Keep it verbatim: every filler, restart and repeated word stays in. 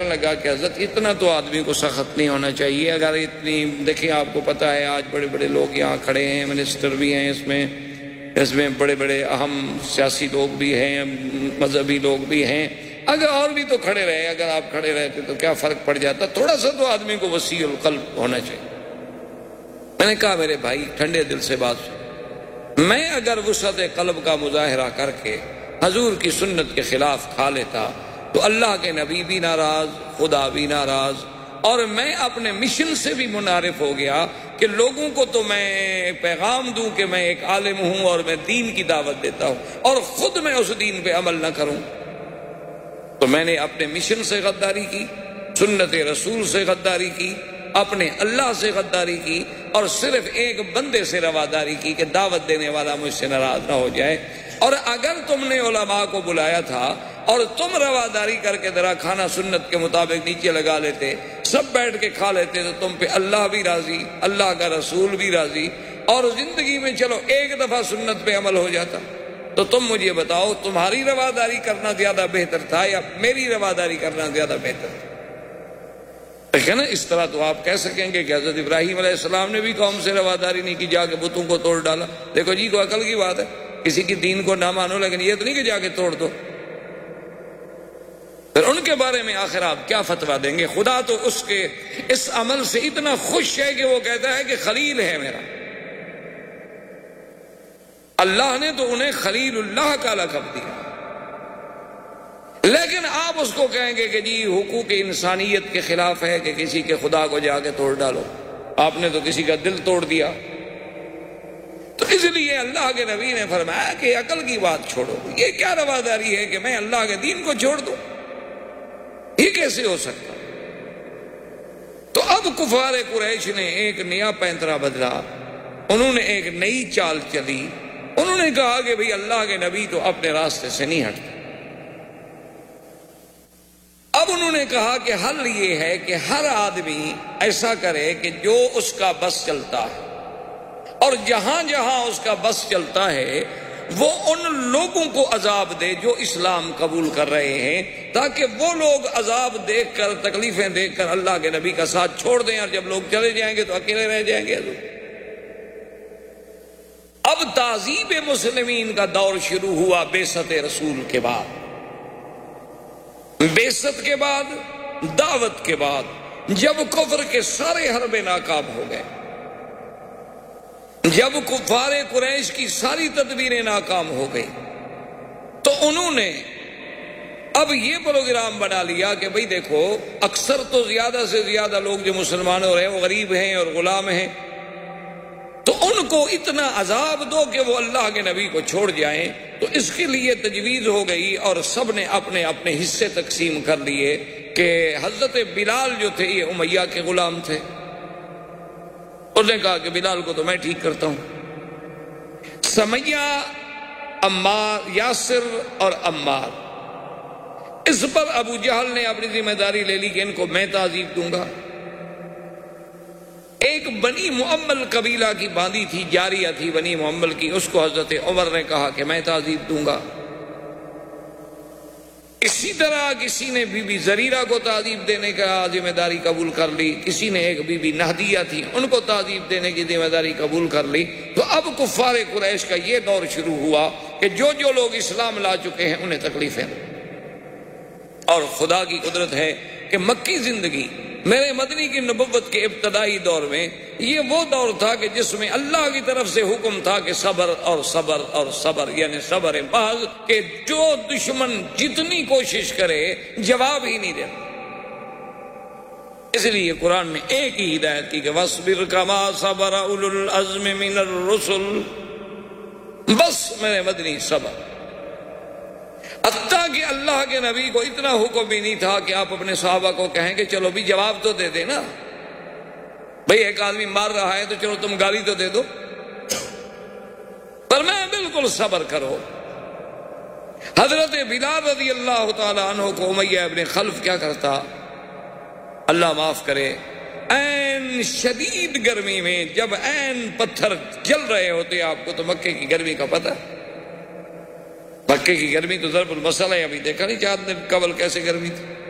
کہنے لگا کہ حضرت اتنا تو آدمی کو سخت نہیں ہونا چاہیے. اگر اتنی دیکھیں آپ کو پتہ ہے آج بڑے بڑے لوگ یہاں کھڑے ہیں, منسٹر بھی ہیں اس میں اس میں بڑے بڑے اہم سیاسی لوگ بھی ہیں, مذہبی لوگ بھی ہیں. اگر اور بھی تو کھڑے رہے, اگر آپ کھڑے رہتے تو کیا فرق پڑ جاتا, تھوڑا سا تو آدمی کو وسیع القلب ہونا چاہیے. میں نے کہا میرے بھائی ٹھنڈے دل سے بات سن, میں اگر وسعت قلب کا مظاہرہ کر کے حضور کی سنت کے خلاف کھا لیتا تو اللہ کے نبی بھی ناراض, خدا بھی ناراض, اور میں اپنے مشن سے بھی منحرف ہو گیا کہ لوگوں کو تو میں پیغام دوں کہ میں ایک عالم ہوں اور میں دین کی دعوت دیتا ہوں, اور خود میں اس دین پہ عمل نہ کروں. تو میں نے اپنے مشن سے غداری کی, سنت رسول سے غداری کی, اپنے اللہ سے غداری کی, اور صرف ایک بندے سے رواداری کی کہ دعوت دینے والا مجھ سے ناراض نہ ہو جائے. اور اگر تم نے علماء کو بلایا تھا اور تم رواداری کر کے ذرا کھانا سنت کے مطابق نیچے لگا لیتے, سب بیٹھ کے کھا لیتے, تو تم پہ اللہ بھی راضی, اللہ کا رسول بھی راضی, اور زندگی میں چلو ایک دفعہ سنت پہ عمل ہو جاتا. تو تم مجھے بتاؤ تمہاری رواداری کرنا زیادہ بہتر تھا یا میری رواداری کرنا زیادہ بہتر تھا؟ ہے نا. اس طرح تو آپ کہہ سکیں گے کہ حضرت ابراہیم علیہ السلام نے بھی قوم سے رواداری نہیں کی, جا کے بتوں کو توڑ ڈالا. دیکھو جی کو عقل کی بات ہے, کسی کی دین کو نہ مانو, لیکن یہ تو نہیں کہ جا کے توڑ دو. پھر ان کے بارے میں آخر آپ کیا فتویٰ دیں گے؟ خدا تو اس کے اس عمل سے اتنا خوش ہے کہ وہ کہتا ہے کہ خلیل ہے میرا. اللہ نے تو انہیں خلیل اللہ کا لقب دیا, لیکن آپ اس کو کہیں گے کہ جی حقوق انسانیت کے خلاف ہے کہ کسی کے خدا کو جا کے توڑ ڈالو. آپ نے تو کسی کا دل توڑ دیا. تو اس لیے اللہ کے نبی نے فرمایا کہ عقل کی بات چھوڑو. یہ کیا رواداری ہے کہ میں اللہ کے دین کو چھوڑ دوں؟ یہ کیسے ہو سکتا؟ تو اب کفار قریش نے ایک نیا پینترا بدلا, انہوں نے ایک نئی چال چلی. انہوں نے کہا کہ بھئی اللہ کے نبی تو اپنے راستے سے نہیں ہٹتے. اب انہوں نے کہا کہ حل یہ ہے کہ ہر آدمی ایسا کرے کہ جو اس کا بس چلتا ہے, اور جہاں جہاں اس کا بس چلتا ہے وہ ان لوگوں کو عذاب دے جو اسلام قبول کر رہے ہیں, تاکہ وہ لوگ عذاب دیکھ کر, تکلیفیں دیکھ کر اللہ کے نبی کا ساتھ چھوڑ دیں, اور جب لوگ چلے جائیں گے تو اکیلے رہ جائیں گے. اب تعذیب مسلمین کا دور شروع ہوا بعثت رسول کے بعد. بعثت کے بعد, دعوت کے بعد, جب کفر کے سارے حربے ناکام ہو گئے, جب کفار قریش کی ساری تدبیریں ناکام ہو گئی, تو انہوں نے اب یہ پروگرام بنا لیا کہ بھئی دیکھو اکثر تو زیادہ سے زیادہ لوگ جو مسلمان ہو رہے ہیں وہ غریب ہیں اور غلام ہیں, تو ان کو اتنا عذاب دو کہ وہ اللہ کے نبی کو چھوڑ جائیں. تو اس کے لیے تجویز ہو گئی اور سب نے اپنے اپنے حصے تقسیم کر لیے کہ حضرت بلال جو تھے یہ امیہ کے غلام تھے. انہوں نے کہا کہ بلال کو تو میں ٹھیک کرتا ہوں. سمیہ, عمار, یاسر اور عمار, اس پر ابو جہل نے اپنی ذمہ داری لے لی کہ ان کو میں تعذیب دوں گا. ایک بنی معمل قبیلہ کی باندھی تھی, جاریہ تھی بنی معمل کی, اس کو حضرت عمر نے کہا کہ میں تعذیب دوں گا. اسی طرح کسی نے بی بی زریرہ کو تعذیب دینے کا ذمہ داری قبول کر لی, کسی نے ایک بی بی نہدیہ تھی ان کو تعذیب دینے کی ذمہ داری قبول کر لی. تو اب کفار قریش کا یہ دور شروع ہوا کہ جو جو لوگ اسلام لا چکے ہیں انہیں تکلیفیں. اور خدا کی قدرت ہے کہ مکی زندگی میرے مدنی کی نبوت کے ابتدائی دور میں یہ وہ دور تھا کہ جس میں اللہ کی طرف سے حکم تھا کہ صبر اور صبر اور صبر, یعنی صبر محض, کہ جو دشمن جتنی کوشش کرے جواب ہی نہیں دیتا. اس لیے قرآن میں ایک ہی ہدایت کی کہ وَاصْبِرْ كَمَا صَبَرَ أُولُو الْعَزْمِ مِنَ الرُّسُلِ, بس میرے مدنی صبر. حتیٰ کہ اللہ کے نبی کو اتنا حکم بھی نہیں تھا کہ آپ اپنے صحابہ کو کہیں کہ چلو بھی جواب تو دے دے نا, بھئی ایک آدمی مار رہا ہے تو چلو تم گالی تو دے دو, پر میں بالکل صبر کرو. حضرت بلال رضی اللہ تعالی عنہ کو امیہ ابن خلف کیا کرتا, اللہ معاف کرے, این شدید گرمی میں جب این پتھر جل رہے ہوتے, آپ کو تو مکے کی گرمی کا پتہ, مکے کی گرمی تو ضرب المثل ہے, ابھی دیکھا نہیں چاند نے قبل کیسے گرمی تھی.